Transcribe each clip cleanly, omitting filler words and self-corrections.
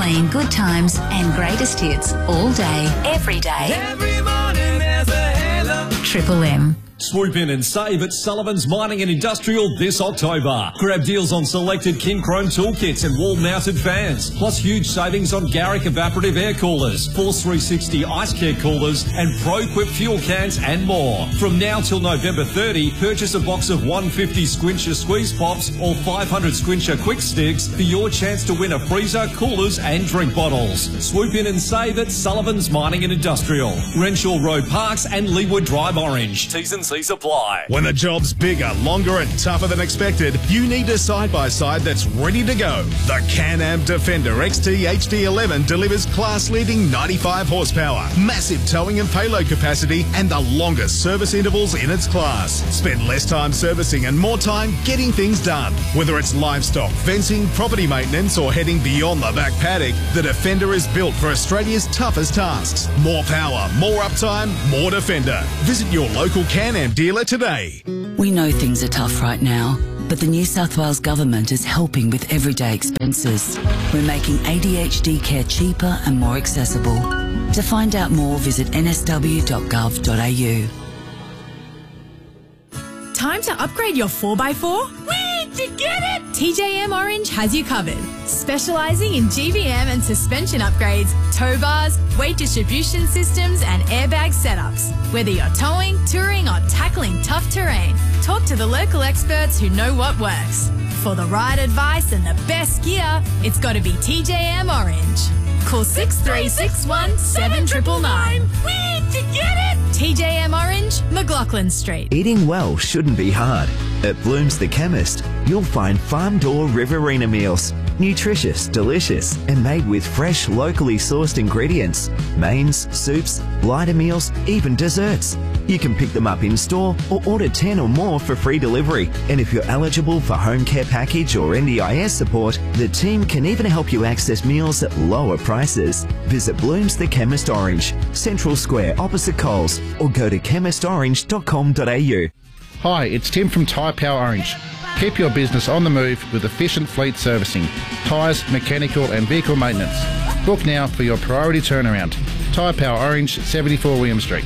playing good times and greatest hits all day, every day. Every morning there's a halo. Triple M. Swoop in and save at Sullivan's Mining and Industrial this October. Grab deals on selected King Chrome toolkits and wall-mounted fans, plus huge savings on Garrick evaporative air coolers, Force 360 ice care coolers, and Pro-Quip fuel cans and more. From now till November 30, purchase a box of 150 Squincher squeeze pops or 500 Squincher quick sticks for your chance to win a freezer, coolers and drink bottles. Swoop in and save at Sullivan's Mining and Industrial, Renshaw Road Parks and Leewood Drive Orange. T's and C's apply. When the job's bigger, longer and tougher than expected, you need a side-by-side that's ready to go. The Can-Am Defender XT HD11 delivers class-leading 95 horsepower, massive towing and payload capacity, and the longest service intervals in its class. Spend less time servicing and more time getting things done. Whether it's livestock, fencing, property maintenance, or heading beyond the back paddock, the Defender is built for Australia's toughest tasks. More power, more uptime, more Defender. Visit your local Can-Am dealer today. We know things are tough right now, but the New South Wales Government is helping with everyday expenses. We're making ADHD care cheaper and more accessible. To find out more, visit nsw.gov.au. Time to upgrade your 4x4? Where'd you get it? TJM Orange has you covered. Specialising in GVM and suspension upgrades, tow bars, weight distribution systems and airbag setups. Whether you're towing, touring or tackling tough terrain, talk to the local experts who know what works. For the right advice and the best gear, it's got to be TJM Orange. Call 6361 7999. Where'd you get it? TJM Orange, McLaughlin Street. Eating well shouldn't be hard. At Bloom's The Chemist, you'll find farm-door Riverina meals. Nutritious, delicious, and made with fresh, locally sourced ingredients. Mains, soups, lighter meals, even desserts. You can pick them up in-store or order 10 or more for free delivery. And if you're eligible for home care package or NDIS support, the team can even help you access meals at lower prices. Visit Bloom's The Chemist Orange, Central Square opposite Coles, or go to chemistorange.com.au. Hi, it's Tim from Tyre Power Orange. Keep your business on the move with efficient fleet servicing, tyres, mechanical and vehicle maintenance. Book now for your priority turnaround. Tyre Power Orange, 74 William Street.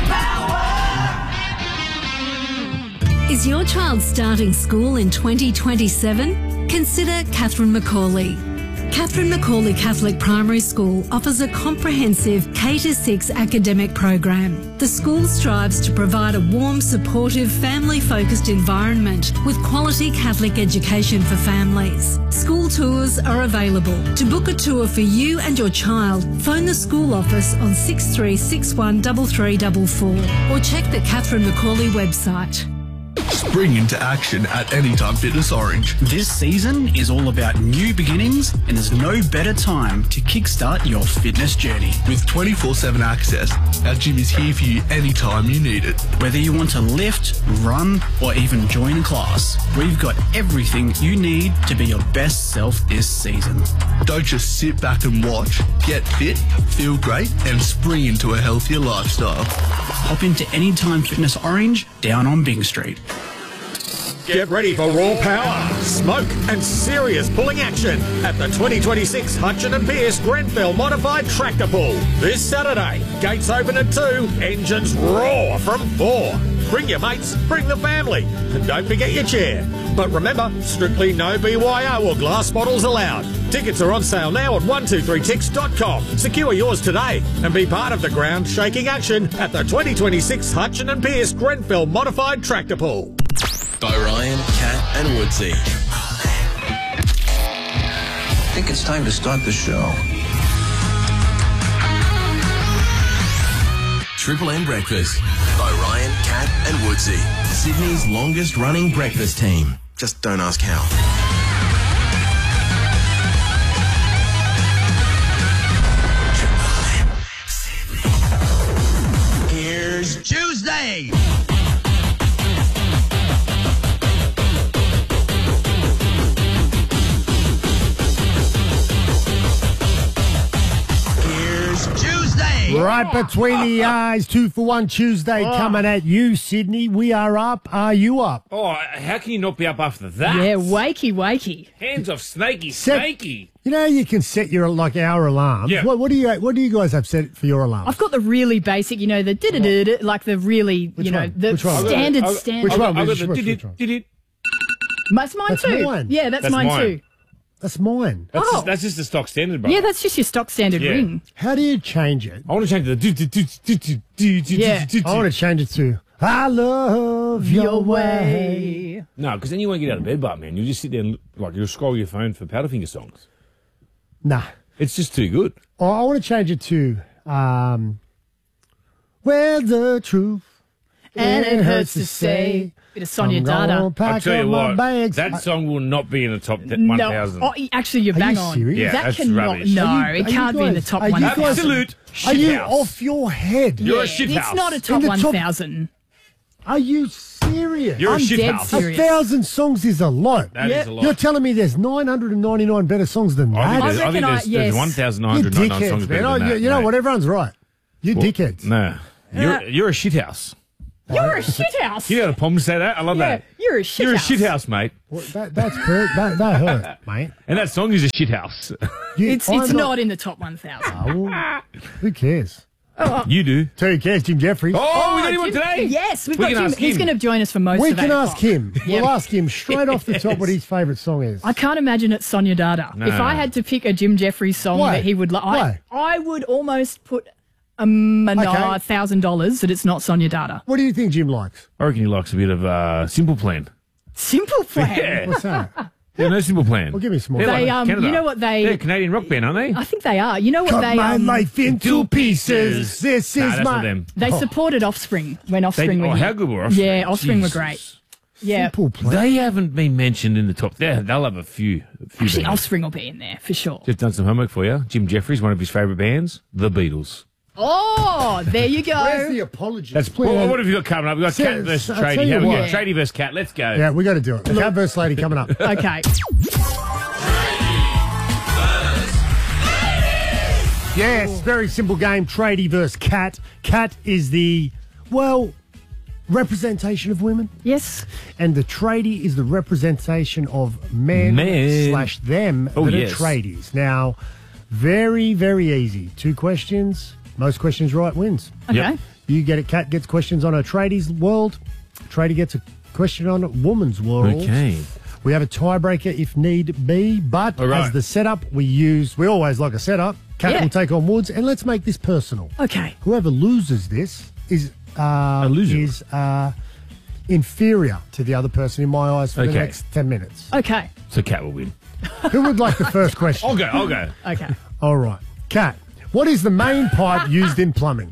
Is your child starting school in 2027? Consider Catherine Macaulay. Catherine Macaulay Catholic Primary School offers a comprehensive K-6 academic program. The school strives to provide a warm, supportive, family-focused environment with quality Catholic education for families. School tours are available. To book a tour for you and your child, phone the school office on 6361 3344 or check the Catherine Macaulay website. Spring into action at Anytime Fitness Orange. This season is all about new beginnings, and there's no better time to kickstart your fitness journey. With 24/7 access, our gym is here for you anytime you need it. Whether you want to lift, run, or even join a class, we've got everything you need to be your best self this season. Don't just sit back and watch. Get fit, feel great, and spring into a healthier lifestyle. Hop into Anytime Fitness Orange down on Byng Street. Get ready for raw power, smoke and serious pulling action at the 2026 Hutchin & Pearce Grenfell Modified Tractor Pull. This Saturday, gates open at 2, engines roar from 4. Bring your mates, bring the family, and don't forget your chair. But remember, strictly no BYO or glass bottles allowed. Tickets are on sale now at 123tix.com. Secure yours today and be part of the ground-shaking action at the 2026 Hutchin & Pearce Grenfell Modified Tractor Pull. By Ryan, Kat and Woodsy. I think it's time to start the show. Triple M Breakfast by Ryan, Kat and Woodsy. Sydney's longest running breakfast team. Just don't ask how. Here's Tuesday. Right between the eyes, 2 for 1 Tuesday coming at you, Sydney. We are up. Are you up? Oh, how can you not be up after that? Yeah, wakey. Hands off, snaky. You know you can set your our alarms. Yeah. What do you guys have set for your alarm? I've got the really basic, the da-da-da-da, like the really, Which one? the Which one? standard. Which one? I've got Which the one? did-it. That's mine too. Mine. Yeah, that's mine too. That's mine. That's just the stock standard, bro. Yeah, that's just your stock standard ring. How do you change it? I want to change the Yeah. I want to change it to I love your way. No, because then you won't get out of bed, but man, you just sit there and you'll scroll your phone for Powderfinger songs. Nah. It's just too good. Oh, I want to change it to Where the truth And it hurts to say. Bit of Sonia Dada. I'll tell you what, that song will not be in the top 1,000. No. Oh, actually, you're bang on. serious? Yeah, that that's cannot. rubbish. No, it can't be in the top are you 1,000. guys- Absolute Are you shithouse. off your head? You're a shit It's house. not a top In the top- 1,000. Are you serious? You're I'm a shit dead house. serious. 1,000 songs is a lot. That is a lot. You're telling me there's 999 better songs than I that? think reckon there's yes. 1,999 You songs dickheads, better man. than that. You know mate. what? Everyone's right. You dickheads. No. You're a shit house. You're a shit house. You know how the Poms say that? I love Yeah, that. you're a shit You're house. a shit house, mate. Well, that hurt, mate. And that song is a shit house. It's I'm not in the top 1,000. Oh, well, who cares? You do. Who cares? Jim Jeffries. Oh, we got anyone Jim- today? Yes, we've We got can Jim. ask He's him. going to join us for most We of can 8 ask o'clock. him. Yeah. We'll ask him straight off the top what his favourite song is. I can't imagine it's Sonia Dada. No. If I had to pick a Jim Jeffries song Why? that he would like, Why? I would almost put $1,000 that it's not Sonia Dada. What do you think Jim likes? I reckon he likes a bit of Simple Plan. Simple Plan. Yeah. What's that? Yeah, no Simple Plan. Well, give me some more. They're They, like Canada. you know what they- They're a Canadian rock band, aren't they? I think they are. You know what Cut they my life into pieces. This Nah, is that's my... not them. They supported Offspring when Offspring were here. how good were Offspring? Yeah, Offspring were Jesus. great. Yeah. Simple Plan. They haven't been mentioned in the top. They'll have a few Actually, bands. Offspring will be in there for sure. Just done some homework for you. Jim Jeffries, one of his favourite bands, The Beatles. Oh, there you go. Where's the apology? That's what have you got coming up? We've got So- Cat versus I'll tell Tradie. you Here we go. what. Tradie versus Cat. Let's go. Yeah, we got to do it. The Cat versus Lady coming up. Okay. Yes, very simple game. Tradie versus Cat. Cat is the, well, representation of women. Yes. And the tradie is the representation of men / them Oh, that yes. are tradies. Now, very, very easy. 2 questions. Most questions right wins. Okay. Yep. You get it. Cat gets questions on a tradie's world. Tradie gets a question on a woman's world. Okay. We have a tiebreaker if need be, but All right. as the setup we always like a setup. Cat Yeah. will take on Woods, and let's make this personal. Okay. Whoever loses this is loser. inferior to the other person in my eyes for the Okay. next 10 minutes. Okay. So Cat will win. Who would like the first question? I'll go. Okay. All right. Cat, what is the main pipe used in plumbing?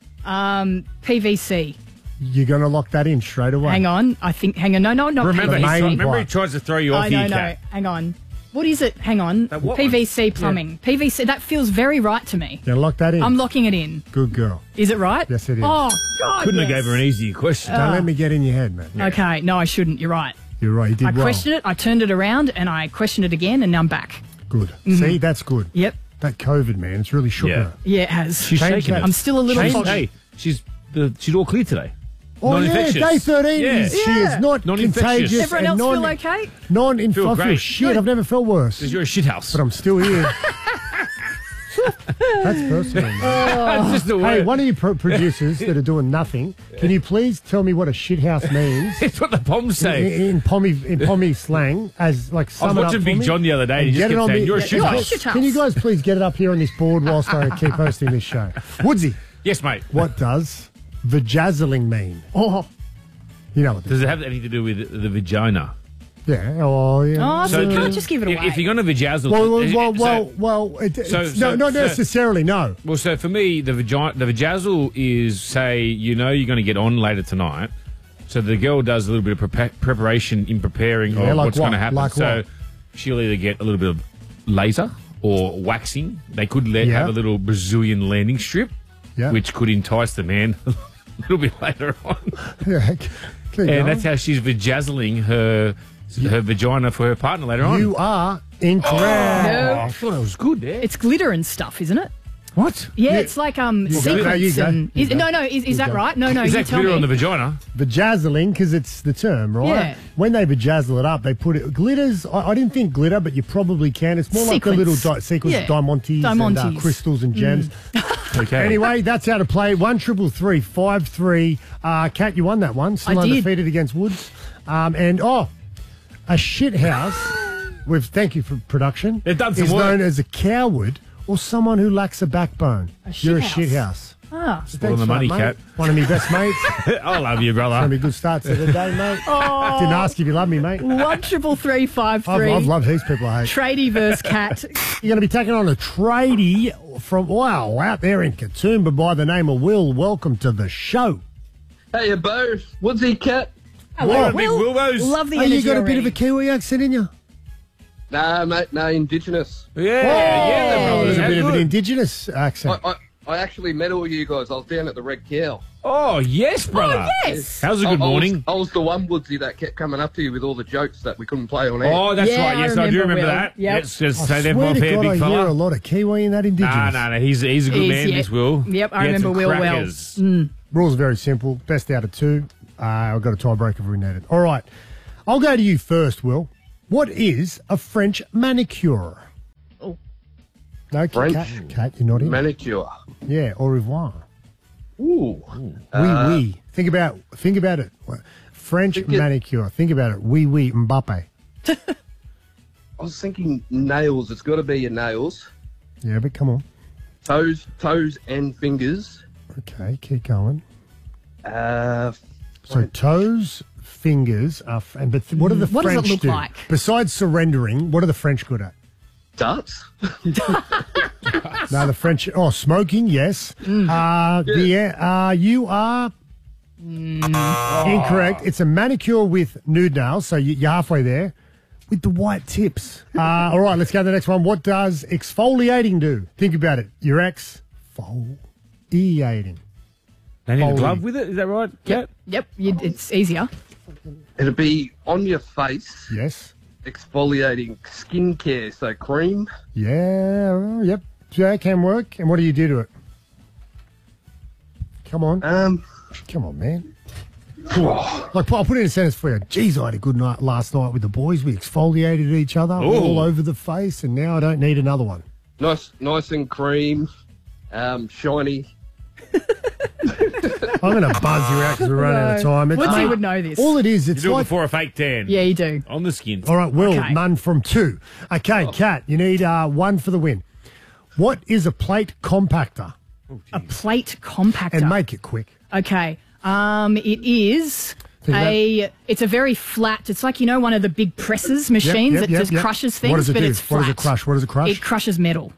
PVC. You're going to lock that in straight away. Hang on. Hang on. No, not Remember, PVC. he tries to throw you off I here, know. Cat. Hang on. What is it? Hang on. what PVC plumbing. PVC. That feels very right to me. You're going to lock that in? I'm locking it in. Good girl. Is it right? Yes, it is. Oh, God. Couldn't have yes. gave her an easier question. Don't let me get in your head, man. Okay. No, I shouldn't. You're right. You're right. You did I well. questioned it. I turned it around and I questioned it again and now I'm back. Good. Mm-hmm. See, that's good. Yep. That COVID, man, it's really shook Yeah. her. Yeah, it has. She's Change shaking that. it. I'm still a little foggy. Hey, she's all clear today. Oh, yeah, Non-infectious. day 13. Yeah. She is not Non-infectious. contagious. Everyone and else feel okay? Feel Non-infectious. great. Shit, Good. I've never felt worse. Because you're a shit house. But I'm still here. That's personal. man. That's just the Hey, word. one of you producers that are doing nothing, can you please tell me what a shithouse means It's what the Poms say. in pommy slang? As like I was sum it up watching for Big me? John the other day. And He just get it kept on saying, me- "You're a yeah, shit yeah, house." shit house. Can you guys please get it up here on this board whilst I keep hosting this show? Woodsy, Yes, mate. what does vajazzling mean? Oh. You know what this Does it have anything to do with the vagina? Yeah. Oh, yeah. Oh, so you So- can't just give it away. If you're going to vajazzle... Not necessarily, no. Well, so for me, the vajazzle is, say, you're going to get on later tonight. So the girl does a little bit of preparation in preparing Yeah, of like what's going to what? happen. Like so what? she'll either get a little bit of laser or waxing. They could Yeah. have a little Brazilian landing strip, Yeah. which could entice the man a little bit later on. Yeah. Keep going. And that's how she's vajazzling her vagina for her partner later on. You are incorrect. No. I thought it was good there. It's glitter and stuff, isn't it? What? Yeah, it's like You secrets. go. And, You is, go. no, is that go. right? No, Is you that tell glitter me. on the vagina? Vajazzling, because it's the term, right? Yeah. When they vajazzle it up, they put it... Glitters, I didn't think glitter, but you probably can. It's more like a Sequence. little sequence Yeah. of diamantes and Diamantes. crystals and gems. Okay. Anyway, that's how to play. 1-333 5-3. Kat, you won that one. Still I did. undefeated against Woods. A shit house, thank you for production, They've done some is work. known as a coward or someone who lacks a backbone. You're a shithouse. shit house. Ah. Spoiling the money, mate. Kat. One of my best mates. I love you, brother. Gonna be a good start to the day, mate. Oh. Didn't ask if you love me, mate. 1-333-5-3. I've loved these people I hate. Tradie versus Cat. You're going to be taking on a tradie from, out there in Katoomba by the name of Will. Welcome to the show. Hey, you both. Woodsy Cat. Hello, Big Will. Wilbos. Love the Oh, energy you got a bit already. of a Kiwi accent in you? Nah, mate, no, Indigenous. Yeah, There's a How bit of an good. Indigenous accent. I actually met all you guys. I was down at the Red Cow. Oh, yes, brother. Oh, yes. How's a good morning? I was the one, Woodsy, that kept coming up to you with all the jokes that we couldn't play on air. Oh, that's Yeah, right. Yes, I I do remember remember Will. that. Yep. Yes, just I say that swear my to fair God, big I hear a fella. lot of Kiwi in that Indigenous. No. He's a good man, this Will. Yep, I He had remember some Will well. crackers. Rules are very simple. Best out of two. I've got a tiebreaker if we need it. All right. I'll go to you first, Will. What is a French manicure? Oh. No, French Kat, you're not in. manicure. Yeah, au revoir. Ooh. Oui. Think about it. French manicure. Think about it. Oui, Mbappe. I was thinking nails. It's got to be your nails. Yeah, but come on. Toes and fingers. Okay, keep going. Uh, So toes, fingers, but what are the What does French it look do? like? Besides surrendering, what are the French good at? darts. No, the French. Oh, smoking, yes. You are incorrect. It's a manicure with nude nails, so you're halfway there. With the white tips. All right, let's go to the next one. What does exfoliating do? Think about it. Your exfoliating. They need a glove with it, is that right, Kat? Yep. It's easier. It'll be on your face. Yes. Exfoliating skincare, so cream. Yeah, yep. Yeah, can work. And what do you do to it? Come on. Come on, man. Like, I'll put it in a sentence for you. Geez, I had a good night last night with the boys. We exfoliated each other all over the face, and now I don't need another one. Nice and cream, shiny. I'm going to buzz you out because we're running out of time. Woodsy would know this. All it is, it's You do it like... before a fake tan. Yeah, you do. On the skin. All right, Will, Okay. none from two. Okay, Kat, you need one for the win. What is a plate compactor? A plate compactor. And make it quick. Okay. It is it's a very flat, it's like, one of the big presses machines that just crushes things, What does it but do? it's flat. What does it crush? What does it crush? It crushes metal.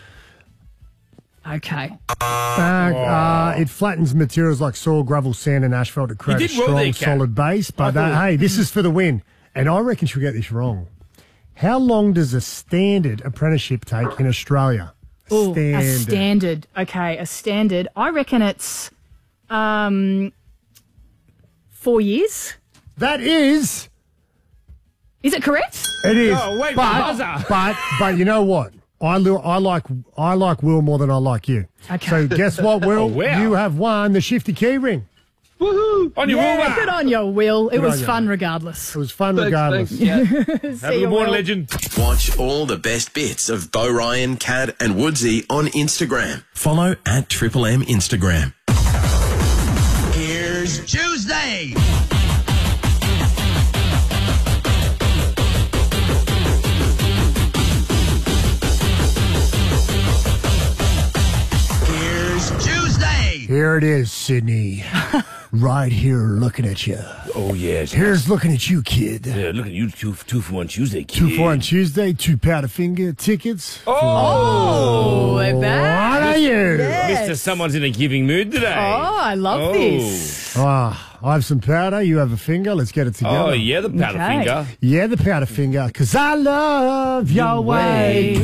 Okay. It flattens materials like soil, gravel, sand, and asphalt to create a did well strong, there, Kat. solid base. But hey, this is for the win. And I reckon she'll get this wrong. How long does a standard apprenticeship take in Australia? Ooh, a standard. Okay, a standard. I reckon it's 4 years. That is. Is it correct? It is. Oh, wait, but you know what? I like Will more than I like you. Okay. So guess what, Will? Oh, wow. You have won the shifty key ring. Woohoo! On your Yeah, Wilbur. good on you, Will. It Good was on you. fun regardless. It was fun regardless. Have a good morning, legend. Watch all the best bits of Bo Ryan, Cad, and Woodsy on Instagram. Follow at Triple M Instagram. Here's Tuesday. Here's Tuesday. Here it is, Sydney. Right here looking at you. Oh, yes. Here's looking at you, kid. Yeah, look at you, two for 1 Tuesday, kid. 2 for 1 Tuesday, 2 Powderfinger tickets. Oh, we're back. What are you? Yes. Mr. Someone's in a giving mood today. Oh, I love this. I have some powder, you have a finger, let's get it together. Oh, yeah, the powder Okay. finger. Yeah, the powder finger, because I love your way.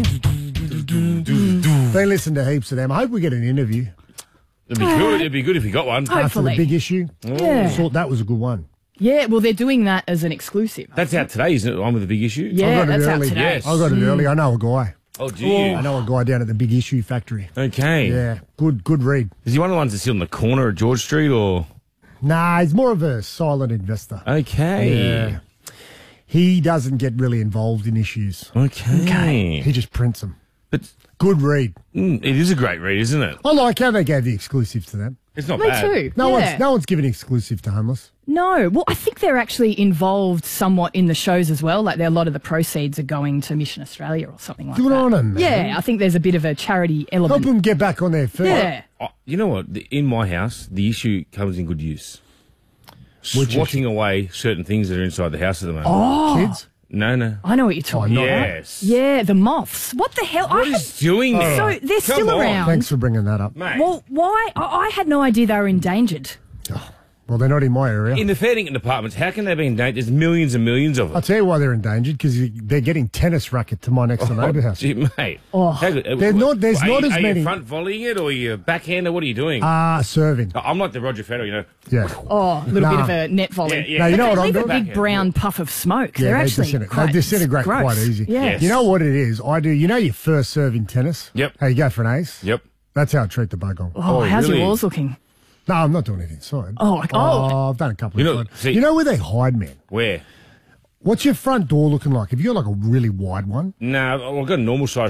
They listen to heaps of them. I hope we get an interview It'd be good. It'd be good if you got one. after the Hopefully. big issue. Yeah. Thought that was a good one. Yeah, well, they're doing that as an exclusive. That's out today, isn't it? The one with the big issue? Yeah, I got it that's out early. today. Yes. I got it early. I know a guy. Oh, do you? I know a guy down at the Big Issue Factory. Okay. Yeah, good read. Is he one of the ones that's still on the corner of George Street, or? Nah, he's more of a silent investor. Okay. Yeah. He doesn't get really involved in issues. Okay. He just prints them. But good read. It is a great read, isn't it? I like how they gave the exclusive to them. It's not Me bad. too. No Yeah. one's giving exclusive to homeless. No. Well, I think they're actually involved somewhat in the shows as well. Like, a lot of the proceeds are going to Mission Australia or something like Good that. on 'em, man. Yeah, I think there's a bit of a charity element. Help them get back on their feet. Yeah. Oh, you know what? In my house, the issue comes in good use. Which Swatting away certain things that are inside the house at the moment. Oh. Kids? No. I know what you're talking about. Yes. Yeah, the moths. What the hell? What is doing there? So they're still Come on. around. Thanks for bringing that up. Mate. Well, why? I had no idea they were endangered. Well, they're not in my area. In the fair dinkum departments, how can they be endangered? There's millions and millions of them. I'll tell you why they're endangered, because they're getting tennis racket to my next door neighbour house. Gee, mate. Oh. How good- There's not as Are many. you front volleying it or you backhander? What are you doing? Serving. I'm like the Roger Federer, you know. Yeah. Oh, a little bit Nah. of a net volley. Yeah. No, you know what I'm Leave a doing? big brown puff of smoke. Yeah, They're they actually disintegrate. They disintegrate gross. quite easy. Yeah. Yes. You know what it is? I do. You know your first serve in tennis? Yep. How you go for an ace? Yep. That's how I treat the bug on. Oh, how's really? your walls looking? No, I'm not doing it inside. Oh, I've done a couple You of know, times. see- You know where they hide, man? Where? What's your front door looking like? Have you got like a really wide one? Nah, I've got a normal size